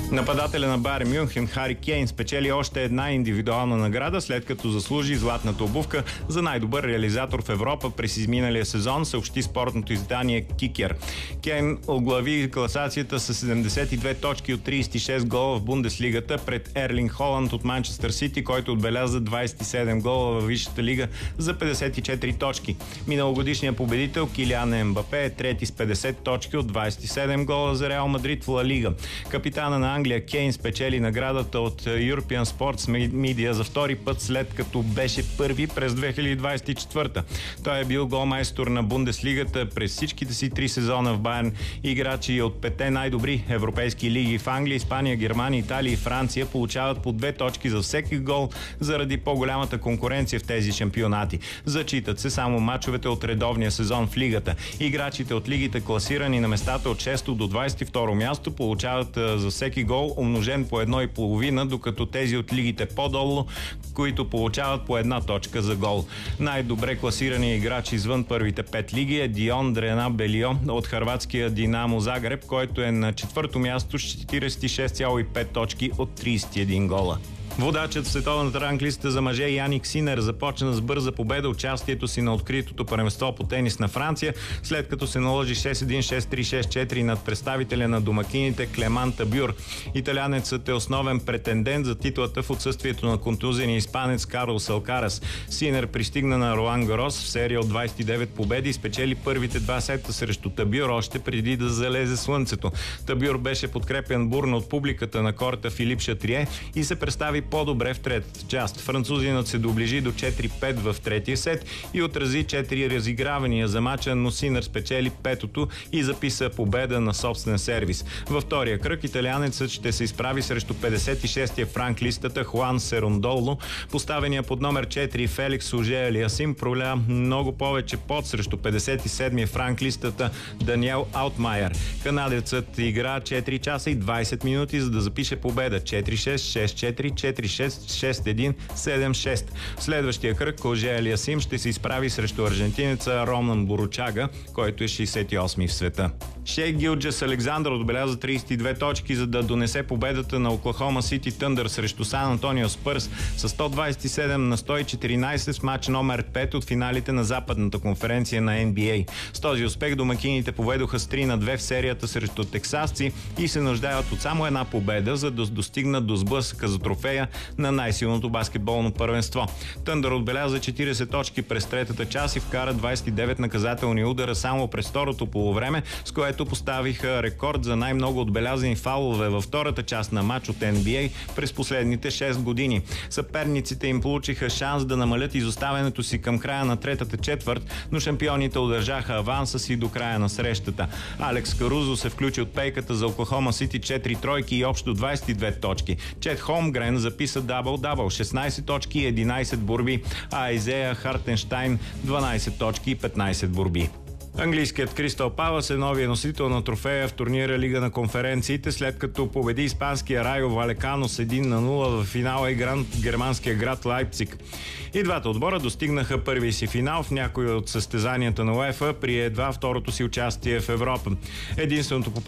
Нападателя на Байер Мюнхен Хари Кейн спечели още една индивидуална награда, след като заслужи златната обувка за най-добър реализатор в Европа през изминалия сезон, съобщи спортното издание Кикер. Кейн оглави класацията с 72 точки от 36 гола в Бундеслигата пред Ерлинг Холанд от Манчестър Сити, който отбеляза 27 гола във Висшата лига за 54 точки. Миналогодишният победител Килиан Ембапе е трети с 50 точки от 27 гола за Реал Мадрид в Ла Лига. Капитана на Англия Кейн спечели наградата от European Sports Media за втори път, след като беше първи през 2024. Той е бил голмайстор на Бундеслигата през всичките си 3 сезона в Байерн. Играчи от 5 най-добри европейски лиги в Англия, Испания, Германия, Италия и Франция получават по 2 точки за всеки гол заради по-голямата конкуренция в тези шампионати. Зачитат се само мачовете от редовния сезон в лигата. Играчите от лигите, класирани на местата от 6 до 22 място, получават за всеки гол умножен по 1,5, докато тези от лигите по-долу, които получават по 1 точка за гол. Най-добре класирани играч извън първите 5 лиги е Дион Дрена Белио от хърватския Динамо Загреб, който е на 4-то място с 46,5 точки от 31 гола. Водачът в световната ранглиста за мъже Яник Синер започна с бърза победа участието си на откритото първенство по тенис на Франция, след като се наложи 6-1, 6-3, 6-4 над представителя на домакините Клеман Табюр. Италянецът е основен претендент за титлата в отсъствието на контузения испанец Карлос Алкарас. Синер пристигна на Ролан Гарос в серия от 29 победи и спечели първите 2 сета срещу Табюр още преди да залезе слънцето. Табюр беше подкрепен бурно от публиката на корта Филип Шатрие и се представи по-добре в третата част. Французинът се доближи до 4-5 в третия сет и отрази 4 разигравания за мача, но Синер спечели петото и записа победа на собствен сервис. Във втория кръг италианецът ще се изправи срещу 56-я в ранглистата Хуан Серундоло. Поставения под номер 4 Феликс Оже Алиасим проля много повече пот срещу 57-я в ранглистата Даниел Аутмайер. Канадецът игра 4 часа и 20 минути, за да запише победа 4-6, 6-4, 4-6, 6-1, 7-6. В следващия кръг Оже Алиасим ще се изправи срещу аржентинеца Роман Боручага, който е 68-ми в света. Шей Гилджес Александър отбеляза 32 точки, за да донесе победата на Оклахома Сити Тъндър срещу Сан Антонио Спърс с 127 на 114 с матч номер 5 от финалите на западната конференция на NBA. С този успех домакините поведоха с 3-2 в серията срещу тексасци и се нуждаят от само една победа, за да достигнат до сблъсъка за трофея на най-силното баскетболно първенство. Тъндър отбеляза 40 точки през третата част и вкара 29 наказателни удара само през второто полувреме, с което поставиха рекорд за най-много отбелязани фаулове във втората част на матч от NBA през последните 6 години. Съперниците им получиха шанс да намалят изоставянето си към края на третата четвърт, но шампионите удържаха аванса си до края на срещата. Алекс Карузо се включи от пейката за Оклахома Сити 4 тройки и общо 22 точки. Чет Холмгрен записа дабъл-дабъл 16 точки и 11 борби, а Айзея Хартенштайн 12 точки и 15 борби. Английският Кристал Палас е новия носител на трофея в турнира Лига на конференциите, след като победи испанския Райо Валекано с 1-0 в финала игран в германския град Лайпциг. И двата отбора достигнаха първия си финал в някои от състезанията на УЕФА при едва второто си участие в Европа. Единственото